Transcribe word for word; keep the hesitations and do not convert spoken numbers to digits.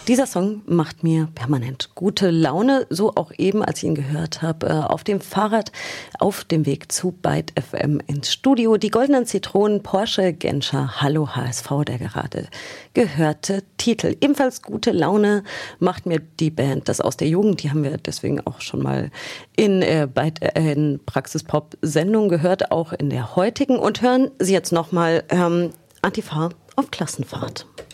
Dieser Song macht mir permanent gute Laune, so auch eben, als ich ihn gehört habe, auf dem Fahrrad auf dem Weg zu Byte F M ins Studio. Die Goldenen Zitronen, Porsche Genscher, Hallo H S V, der gerade gehörte Titel. Ebenfalls gute Laune macht mir die Band Das aus der Jugend. Die haben wir deswegen auch schon mal in, äh, Byte, äh, in Praxis-Pop-Sendung gehört, auch in der heutigen. Und hören Sie jetzt nochmal ähm, Antifa auf Klassenfahrt.